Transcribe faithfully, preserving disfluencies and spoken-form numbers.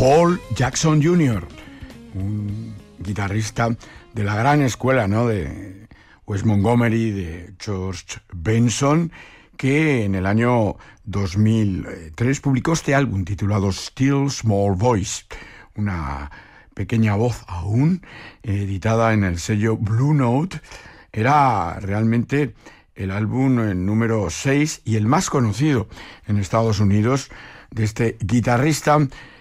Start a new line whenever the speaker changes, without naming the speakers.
Paul Jackson junior, un guitarrista de la gran escuela, ¿no?, de Wes Montgomery, de George Benson, que en el año dos mil tres publicó este álbum titulado Still Small Voice, una pequeña voz aún, editada en el sello Blue Note. Era realmente el álbum número seis y el más conocido en Estados Unidos de este guitarrista